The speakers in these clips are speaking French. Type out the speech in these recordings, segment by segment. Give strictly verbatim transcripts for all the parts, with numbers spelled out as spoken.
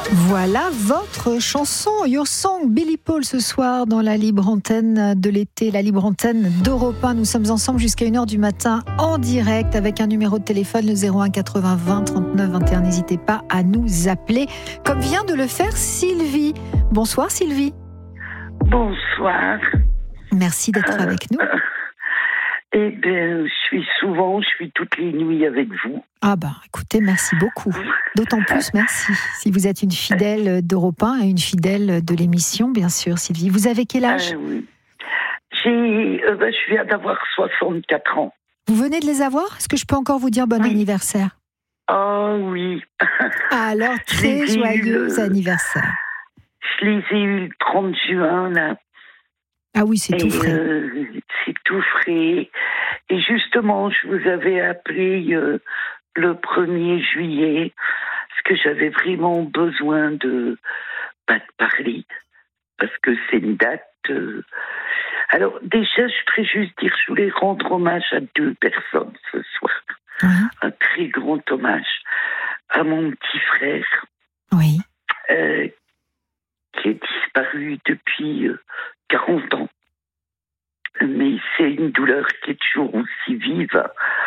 Voilà votre chanson, Your Song, Billy Paul, ce soir dans la libre antenne de l'été, la libre antenne d'Europe un. Nous sommes ensemble jusqu'à une heure du matin en direct avec un numéro de téléphone, le zéro un quatre-vingts vingt trente-neuf vingt et un. N'hésitez pas à nous appeler, comme vient de le faire Sylvie. Bonsoir Sylvie. Bonsoir. Merci d'être euh, avec nous. Euh, eh bien, je suis souvent, je suis toutes les nuits avec vous. Ah bah, écoutez, merci beaucoup. D'autant plus, merci. Si vous êtes une fidèle d'Europe un et une fidèle de l'émission, bien sûr, Sylvie. Vous avez quel âge ? Euh, oui. J'ai, euh, ben, je viens d'avoir soixante-quatre ans. Vous venez de les avoir ? Est-ce que je peux encore vous dire bon Oui. anniversaire ? Oh oui. Ah, alors, Je très les ai joyeux eu le- anniversaire. Je les ai eus le trente juin, là. Ah oui, c'est Et, tout frais. euh, c'est tout frais. Et justement, je vous avais appelé euh, le premier juillet, parce que j'avais vraiment besoin de, pas de parler, parce que c'est une date. euh. Alors, déjà, je voudrais juste dire, je voulais rendre hommage à deux personnes ce soir. Oui, Un très grand hommage à mon petit frère, oui. euh, qui est disparu depuis euh, quarante ans. Mais c'est une douleur qui est toujours aussi vive.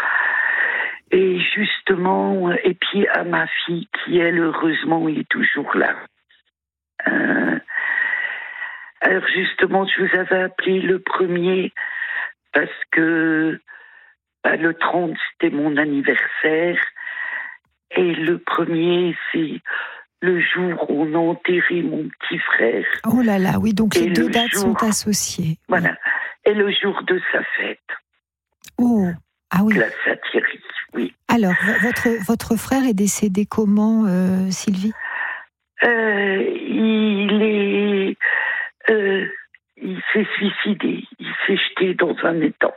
Et justement, et puis à ma fille qui, elle, heureusement, est toujours là. Euh, alors justement, je vous avais appelé le premier parce que bah, le trente, c'était mon anniversaire. Et le premier, c'est le jour où on a enterré mon petit frère. Oh là là, oui, donc Et les deux le dates jour- sont associées. Voilà. Et le jour de sa fête, Oh, ah oui. la Satyrie, oui. Alors, v- votre, votre frère est décédé comment, euh, Sylvie ? Euh, il est... euh, il s'est suicidé. Il s'est jeté dans un étang.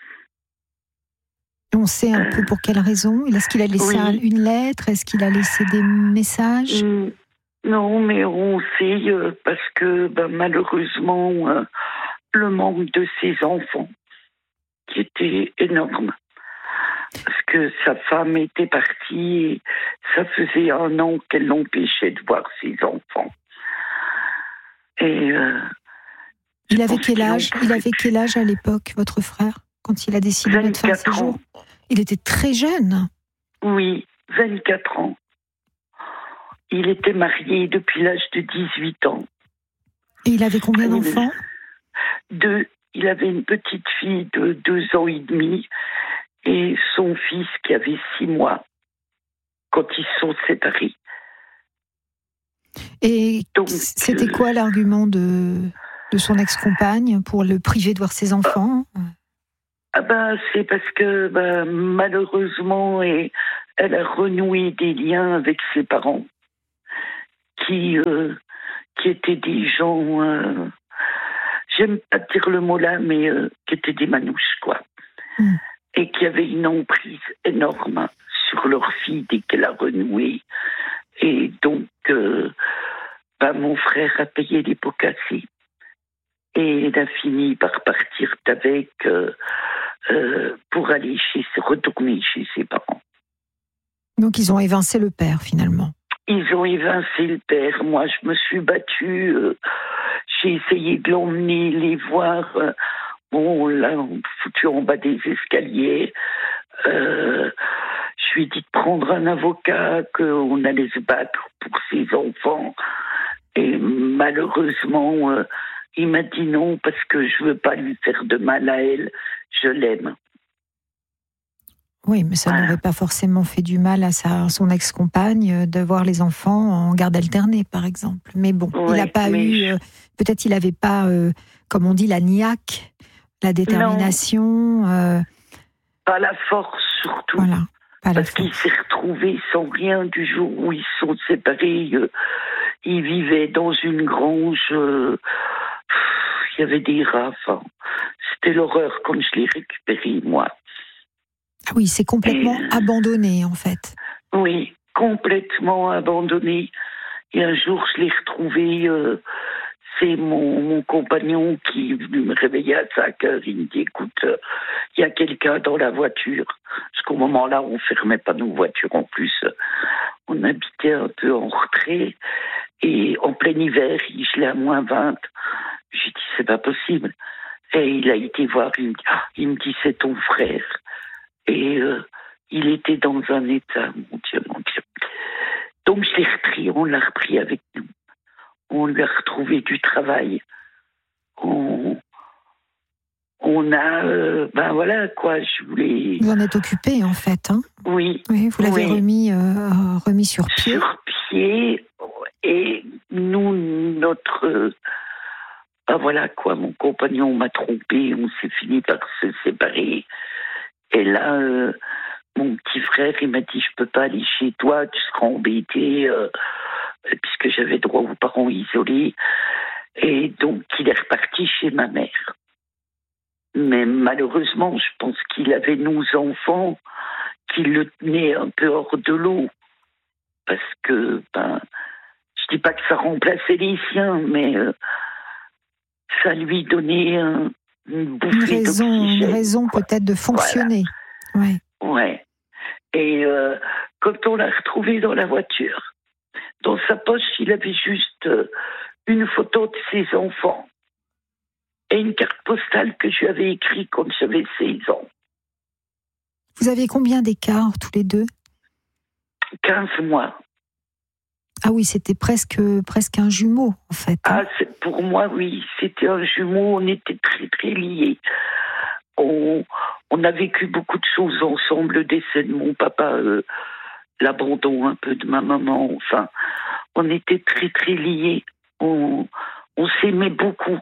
On sait un peu pour quelle raison ? Est-ce qu'il a laissé oui. un- une lettre ? Est-ce qu'il a laissé des messages ? Mm, Non, mais on sait euh, parce que ben, malheureusement, euh, le manque de ses enfants, qui était énorme. Parce que sa femme était partie et ça faisait un an qu'elle l'empêchait de voir ses enfants. Et euh, Il je avait pense quel qu'il en âge ? Il pouvait avait quel âge à l'époque, votre frère, quand il a décidé de mettre fin à ses vingt-quatre jours ? ans. Il était très jeune. Oui, vingt-quatre ans. Il était marié depuis l'âge de dix-huit ans. Et il avait combien Il- d'enfants ? Deux, il avait une petite fille de deux ans et demi et son fils qui avait six mois quand ils se sont séparés. Et Donc, c'était euh, quoi l'argument de, de son ex-compagne pour le priver de voir ses enfants ? Ah ben, c'est parce que ben, malheureusement, et, elle a renoué des liens avec ses parents qui, euh, qui étaient des gens, euh, j'aime pas dire le mot là, mais euh, qui étaient des manouches, quoi. Mm. Et qui avaient une emprise énorme sur leur fille dès qu'elle a renoué. Et donc, euh, ben, mon frère a payé les pots cassés. Et il a fini par partir avec euh, euh, pour aller chez, retourner chez ses parents. Donc ils ont évincé le père finalement. Ils ont évincé le père. Moi, je me suis battue. Euh, j'ai essayé de l'emmener, les voir. Euh, bon, on l'a foutu en bas des escaliers. Euh, je lui ai dit de prendre un avocat, qu'on allait se battre pour ses enfants. Et malheureusement, euh, il m'a dit non parce que je veux pas lui faire de mal à elle. Je l'aime. Oui, mais ça Voilà. n'aurait pas forcément fait du mal à sa, son ex-compagne de voir les enfants en garde alternée, par exemple. Mais bon, il Ouais, n'a pas mais eu... je- euh, peut-être il n'avait pas, euh, comme on dit, la niaque, la détermination. euh, Pas la force surtout. voilà, pas la Parce qu'il force. s'est retrouvé sans rien du jour où ils se sont séparés. Euh, il vivait dans une grange. euh, Il y avait des rats. Enfin, c'était l'horreur quand je l'ai récupéré, moi. Ah oui, c'est complètement Et- abandonné, en fait. Oui, complètement abandonné. Et un jour, je l'ai retrouvé. euh, c'est mon, mon compagnon qui est venu me réveiller à cinq heures. Il me dit, écoute, euh, il y a quelqu'un dans la voiture. Parce qu'au moment-là, on ne fermait pas nos voitures en plus. On habitait un peu en retrait. Et en plein hiver, il gelait à moins vingt. J'ai dit, c'est pas possible. Et il a été voir, il me dit, ah, il me dit c'est ton frère. Et euh, il était dans un état, mon Dieu, mon Dieu. Donc je l'ai repris, on l'a repris avec nous. On lui a retrouvé du travail. On, on a, euh, ben voilà quoi, je voulais... Vous en êtes occupé en fait, hein? Oui. Oui, vous l'avez oui. remis, euh, remis sur pied. Sur pied, et nous, notre... Euh, ben voilà quoi, mon compagnon m'a trompé, on s'est fini par se séparer. Et là, euh, mon petit frère, il m'a dit, je peux pas aller chez toi, tu seras embêté, euh, puisque j'avais droit aux parents isolés. Et donc, il est reparti chez ma mère. Mais malheureusement, je pense qu'il avait nos enfants qui le tenaient un peu hors de l'eau. Parce que, ben, je dis pas que ça remplaçait les siens, mais euh, ça lui donnait un, une bouffée une raison, d'oxygène. Une raison quoi. Peut-être de fonctionner. Voilà. Ouais. Ouais. Et euh, quand on l'a retrouvé dans la voiture, dans sa poche, il avait juste euh, une photo de ses enfants et une carte postale que je lui avais écrite quand j'avais seize ans. Vous aviez combien d'écart tous les deux? quinze mois. Ah oui, c'était presque, presque un jumeau, en fait. Ah, c'est, pour moi, oui, c'était un jumeau, on était très, très liés. On, on a vécu beaucoup de choses ensemble, le décès de mon papa, euh, l'abandon un peu de ma maman, enfin, on était très, très liés. On, on s'aimait beaucoup.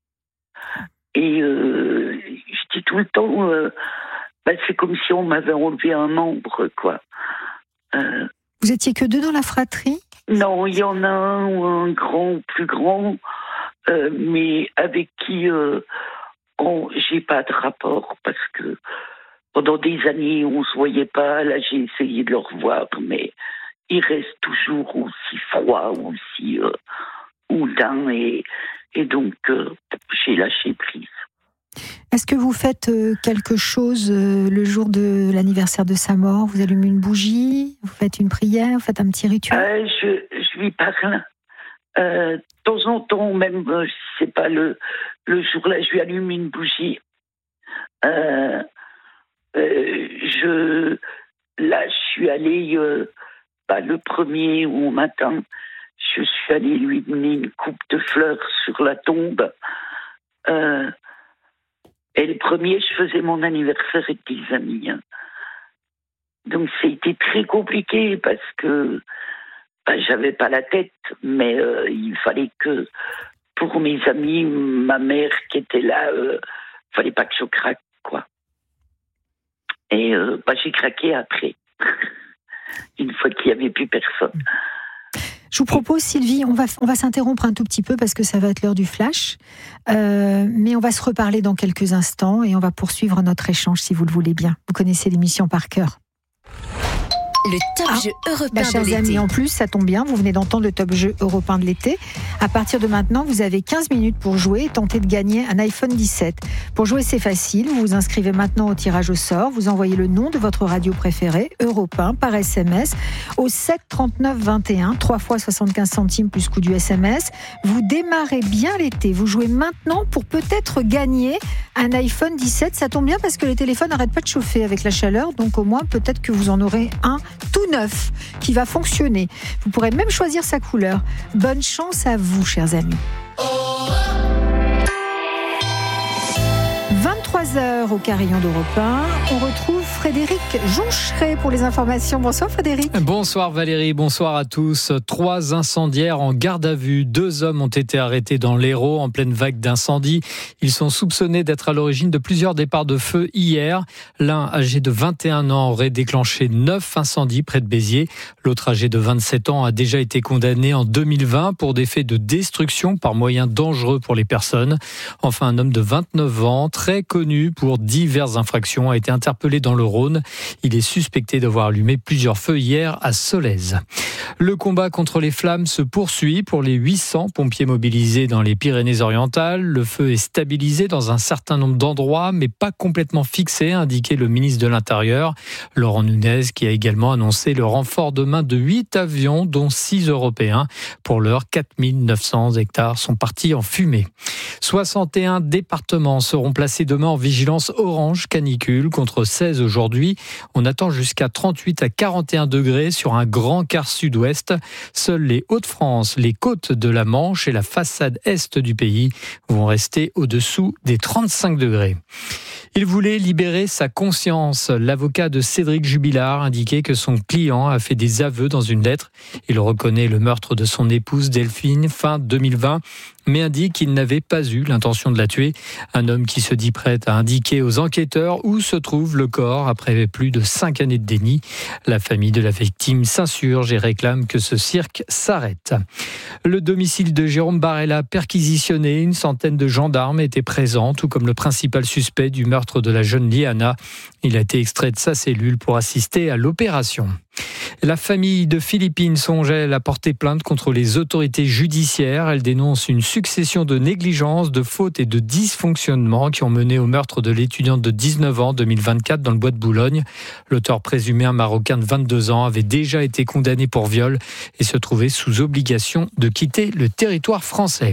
Et euh, je dis tout le temps, euh, bah, c'est comme si on m'avait enlevé un membre, quoi. Euh, Vous étiez que deux dans la fratrie? Non, il y en a un ou un grand, plus grand, euh, mais avec qui euh, on, j'ai pas de rapport parce que pendant des années on se voyait pas. Là, j'ai essayé de le revoir, mais il reste toujours aussi froid, aussi euh, houdin, et, et donc euh, j'ai lâché prise. Est-ce que vous faites euh, quelque chose euh, le jour de l'anniversaire de sa mort? Vous allumez une bougie? Vous faites une prière? Vous faites un petit rituel? euh, je, je lui parle. Euh, de temps en temps, même euh, si c'est pas le, le jour-là, je lui allume une bougie. Euh, euh, je, là, je suis allée euh, bah, le premier au matin. Je suis allée lui donner une coupe de fleurs sur la tombe. Euh, Et le premier, je faisais mon anniversaire avec des amis. Hein. Donc, c'était très compliqué parce que bah, j'avais pas la tête, mais euh, il fallait que, pour mes amis, ma mère qui était là, euh, fallait pas que je craque, quoi. Et euh, bah, j'ai craqué après, une fois qu'il y avait plus personne. Je vous propose, Sylvie, on va, on va s'interrompre un tout petit peu parce que ça va être l'heure du flash. Euh, mais on va se reparler dans quelques instants et on va poursuivre notre échange si vous le voulez bien. Vous connaissez l'émission par cœur. Le top ah, jeu européen bah, chers de l'été. amis, en plus, ça tombe bien, vous venez d'entendre le top jeu européen de l'été. À partir de maintenant, vous avez quinze minutes pour jouer et tenter de gagner un iPhone dix-sept. Pour jouer, c'est facile. Vous vous inscrivez maintenant au tirage au sort. Vous envoyez le nom de votre radio préférée, européen, par S M S au sept trente-neuf vingt et un, trois fois soixante-quinze centimes plus coût du S M S. Vous démarrez bien l'été. Vous jouez maintenant pour peut-être gagner un iPhone dix-sept. Ça tombe bien parce que les téléphones n'arrêtent pas de chauffer avec la chaleur. Donc au moins, peut-être que vous en aurez un tout neuf qui va fonctionner. Vous pourrez même choisir sa couleur. Bonne chance à vous, chers amis. vingt-trois heures au Carillon d'Europe un. On retrouve Frédéric Joncheret pour les informations. Bonsoir Frédéric. Bonsoir Valérie, bonsoir à tous. Trois incendiaires en garde à vue. Deux hommes ont été arrêtés dans l'Hérault en pleine vague d'incendie. Ils sont soupçonnés d'être à l'origine de plusieurs départs de feu hier. L'un, âgé de vingt et un ans, aurait déclenché neuf incendies près de Béziers. L'autre, âgé de vingt-sept ans, a déjà été condamné en deux mille vingt pour des faits de destruction par moyens dangereux pour les personnes. Enfin, un homme de vingt-neuf ans, très connu pour diverses infractions, a été interpellé dans le Rhône. Il est suspecté d'avoir allumé plusieurs feux hier à Solèze. Le combat contre les flammes se poursuit pour les huit cents pompiers mobilisés dans les Pyrénées-Orientales. Le feu est stabilisé dans un certain nombre d'endroits, mais pas complètement fixé, a indiqué le ministre de l'Intérieur, Laurent Nunez, qui a également annoncé le renfort demain de huit avions, dont six européens. Pour l'heure, quatre mille neuf cents hectares sont partis en fumée. soixante et un départements seront placés demain en vigilance orange canicule contre seize aujourd'hui. On attend jusqu'à trente-huit à quarante et un degrés sur un grand quart sud-ouest. Seuls les Hauts-de-France, les côtes de la Manche et la façade est du pays vont rester au-dessous des trente-cinq degrés. Il voulait libérer sa conscience. L'avocat de Cédric Jubilard indiquait que son client a fait des aveux dans une lettre. Il reconnaît le meurtre de son épouse Delphine fin deux mille vingt, mais indique qu'il n'avait pas eu l'intention de la tuer. Un homme qui se dit prêt à indiquer aux enquêteurs où se trouve le corps après plus de cinq années de déni. La famille de la victime s'insurge et réclame que ce cirque s'arrête. Le domicile de Jérôme Barella perquisitionné, une centaine de gendarmes étaient présents, tout comme le principal suspect du meurtre de la jeune Liana. Il a été extrait de sa cellule pour assister à l'opération. La famille de Philippine songe-t-elle à porter plainte contre les autorités judiciaires. Elle dénonce une succession de négligences, de fautes et de dysfonctionnements qui ont mené au meurtre de l'étudiante de dix-neuf ans en deux mille vingt-quatre dans le bois de Boulogne. L'auteur présumé, un Marocain de vingt-deux ans, avait déjà été condamné pour viol et se trouvait sous obligation de quitter le territoire français.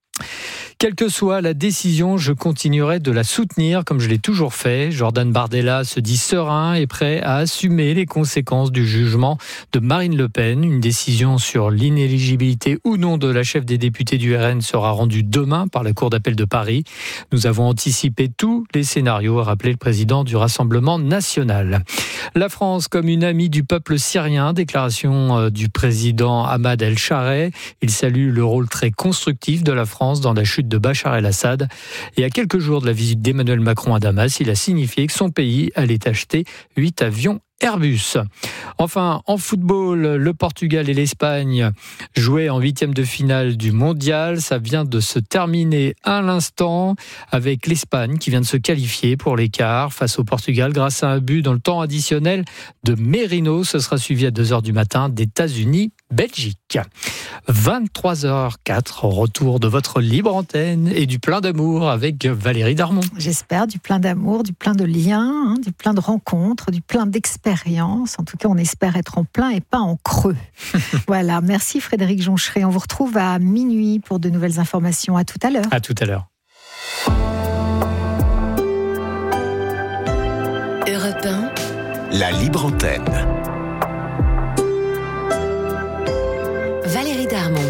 Quelle que soit la décision, je continuerai de la soutenir comme je l'ai toujours fait. Jordan Bardella se dit serein et prêt à assumer les conséquences du jugement de Marine Le Pen. Une décision sur l'inéligibilité ou non de la chef des députés du R N sera rendue demain par la Cour d'appel de Paris. Nous avons anticipé tous les scénarios, a rappelé le président du Rassemblement national. La France comme une amie du peuple syrien, déclaration du président Ahmad El-Chareh. Il salue le rôle très constructif de la France dans la chute de Bachar el-Assad. Et à quelques jours de la visite d'Emmanuel Macron à Damas, il a signifié que son pays allait acheter huit avions Airbus. Enfin, en football, le Portugal et l'Espagne jouaient en huitième de finale du mondial. Ça vient de se terminer à l'instant avec l'Espagne qui vient de se qualifier pour les quarts face au Portugal grâce à un but dans le temps additionnel de Merino. Ce sera suivi à deux heures du matin d'États-Unis-Belgique. vingt-trois heures quatre, retour de votre libre antenne et du plein d'amour avec Valérie Darmon. J'espère du plein d'amour, du plein de liens, hein, du plein de rencontres, du plein d'expériences. En tout cas, on espère être en plein et pas en creux. Voilà, merci Frédéric Joncheret. On vous retrouve à minuit pour de nouvelles informations. À tout à l'heure. À tout à l'heure. Europe un. La libre antenne. Valérie Darmon.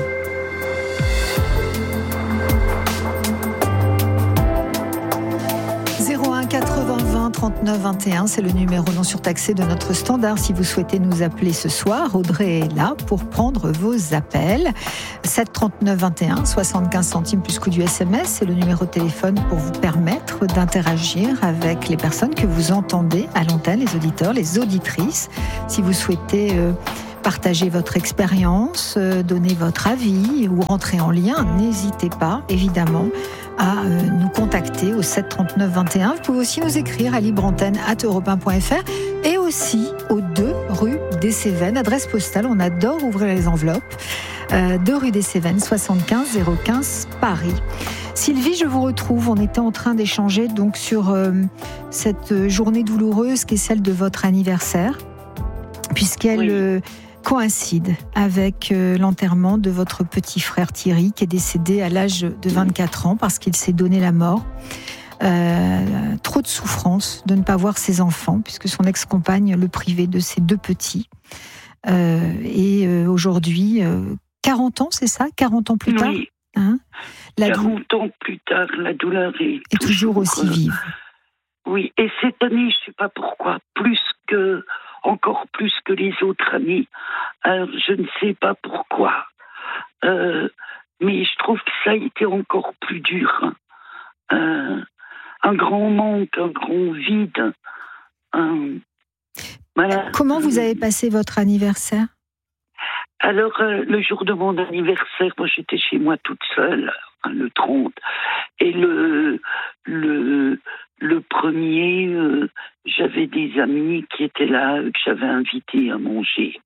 zéro un quatre-vingts vingt trente-neuf vingt et un, c'est le numéro non surtaxé de notre standard. Si vous souhaitez nous appeler ce soir, Audrey est là pour prendre vos appels. sept trente-neuf vingt et un, soixante-quinze centimes plus coût du S M S, c'est le numéro de téléphone pour vous permettre d'interagir avec les personnes que vous entendez à l'antenne, les auditeurs, les auditrices. Si vous souhaitez euh, partager votre expérience, euh, donner votre avis ou rentrer en lien, n'hésitez pas, évidemment, à euh, nous contacter au sept trente-neuf vingt et un. Vous pouvez aussi nous écrire à libreantenne arobase europe un point f r et aussi au deux rue des Cévennes, adresse postale, on adore ouvrir les enveloppes, euh, deux rue des Cévennes, soixante-quinze zéro quinze Paris. Sylvie, je vous retrouve, on était en train d'échanger donc sur euh, cette journée douloureuse qui est celle de votre anniversaire, puisqu'elle... Oui. Euh, coïncide avec euh, l'enterrement de votre petit frère Thierry qui est décédé à l'âge de vingt-quatre ans parce qu'il s'est donné la mort. Euh, trop de souffrance de ne pas voir ses enfants puisque son ex-compagne le privait de ses deux petits. Euh, et euh, aujourd'hui, euh, quarante ans, c'est ça ? quarante ans plus tard, oui. hein, la quarante dou- ans plus tard, la douleur est, est toujours, toujours aussi euh, vive. Oui, et cette année, je ne sais pas pourquoi, plus que... encore plus que les autres années. Alors, je ne sais pas pourquoi. Euh, mais je trouve que ça a été encore plus dur. Euh, un grand manque, un grand vide. Un... Voilà. Comment vous avez passé votre anniversaire ? Alors, euh, le jour de mon anniversaire, moi j'étais chez moi toute seule, hein, le trente. Et le, le, Le premier, euh, j'avais des amis qui étaient là, que j'avais invités à manger.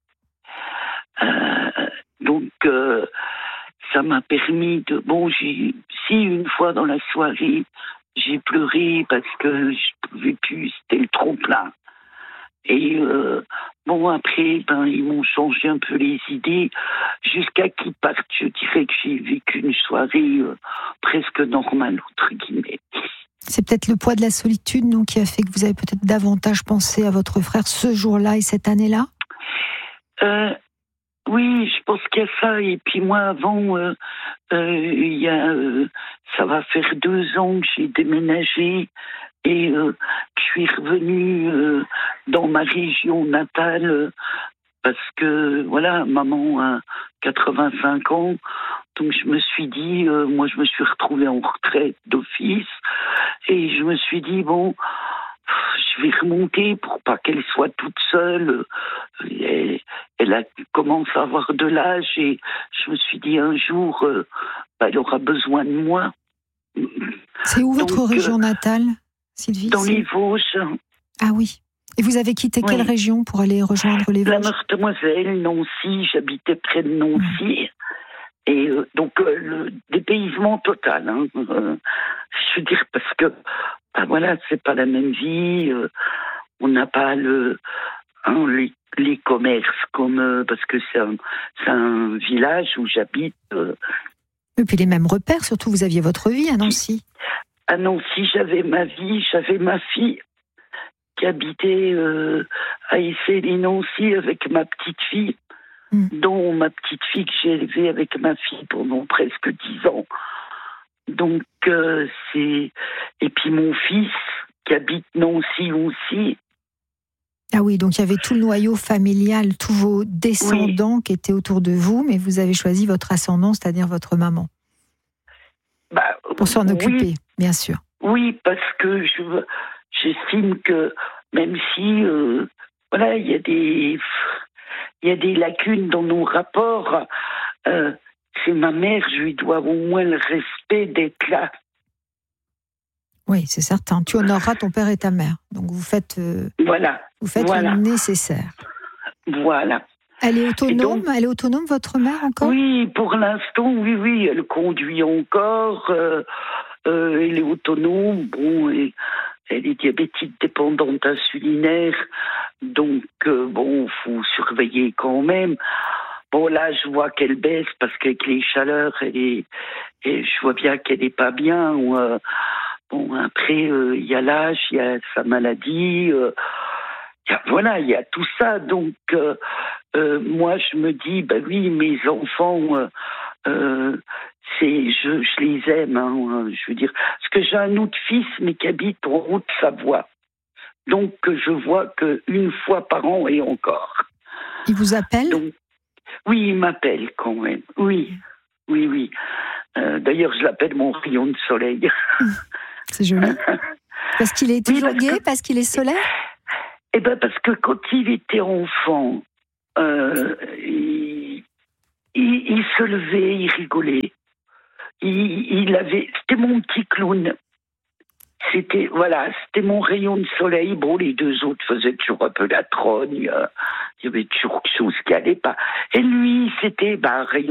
Euh, donc, euh, ça m'a permis de... Bon, j'ai, si une fois dans la soirée, j'ai pleuré parce que je ne pouvais plus, c'était le trop-plein. Et euh, bon, après, ben, ils m'ont changé un peu les idées. Jusqu'à qu'ils partent, je dirais que j'ai vécu une soirée euh, presque normale, entre guillemets. C'est peut-être le poids de la solitude, non, qui a fait que vous avez peut-être davantage pensé à votre frère ce jour-là et cette année-là ? euh, Oui, je pense qu'il y a ça. Et puis moi, avant, euh, euh, il y a, euh, ça va faire deux ans que j'ai déménagé et euh, que je suis revenue euh, dans ma région natale euh, parce que, voilà, maman a quatre-vingt-cinq ans. Donc je me suis dit, euh, moi je me suis retrouvée en retraite d'office et je me suis dit, bon, je vais remonter pour pas qu'elle soit toute seule. Elle, elle a, commence à avoir de l'âge et je me suis dit un jour, euh, bah, elle aura besoin de moi. C'est où votre Donc, région euh, natale, Sylvie ? Dans les Vosges. Ah oui. Et vous avez quitté quelle Oui. région pour aller rejoindre les La Vosges ? Meurthe-Demoiselle, Nancy, j'habitais près de Nancy. Mmh. Et euh, donc, euh, le dépaysement total. Hein, euh, je veux dire, parce que, ben voilà, c'est pas la même vie. Euh, on n'a pas le, hein, les, les commerces comme. Euh, parce que c'est un, c'est un village où j'habite. Euh, Et puis les mêmes repères, surtout, vous aviez votre vie à Nancy. À Nancy, j'avais ma vie, j'avais ma fille qui habitait euh, à Issy-les-Nancy avec ma petite fille. Dont ma petite fille que j'ai élevée avec ma fille pendant presque dix ans. Donc, euh, c'est... Et puis mon fils, qui habite Nancy aussi. Ah oui, donc il y avait tout le noyau familial, tous vos descendants oui. qui étaient autour de vous, mais vous avez choisi votre ascendant, c'est-à-dire votre maman. Bah, pour s'en oui. occuper, bien sûr. Oui, parce que je, j'estime que même si, euh, voilà, il y a des... Il y a des lacunes dans nos rapports. Euh, c'est ma mère, je lui dois au moins le respect d'être là. Oui, c'est certain. Tu honoreras ton père et ta mère. Donc vous faites, euh, voilà. vous faites voilà. le nécessaire. Voilà. Elle est autonome, donc, elle est autonome, votre mère, encore ? Oui, pour l'instant, oui, oui. Elle conduit encore. Euh, euh, elle est autonome. Bon, et, elle est diabétique dépendante insulinaire. Donc, euh, bon, faut surveiller quand même. Bon, là, je vois qu'elle baisse parce qu'avec les chaleurs, elle est, et je vois bien qu'elle n'est pas bien. Ou, euh, bon, après, il euh, y a l'âge, il y a sa maladie. Euh, y a, voilà, il y a tout ça. Donc, euh, euh, moi, je me dis, bah oui, mes enfants, euh, euh, c'est, je, je les aime. Hein, je veux dire, parce que j'ai un autre fils, mais qui habite en Haute-Savoie. Donc, je vois qu'une fois par an et encore. Il vous appelle ? Donc, oui, il m'appelle quand même. Oui, oui, oui. Euh, d'ailleurs, je l'appelle mon rayon de soleil. C'est joli. Parce qu'il est toujours oui, parce gai, que... parce qu'il est solaire ? Eh bien, parce que quand il était enfant, euh, il, il, il se levait, il rigolait. Il, il avait... C'était mon petit clown. C'était, voilà, c'était mon rayon de soleil. Bon, les deux autres faisaient toujours un peu la trogne. Il y avait toujours quelque chose qui n'allait pas. Et lui, c'était, bah, rayon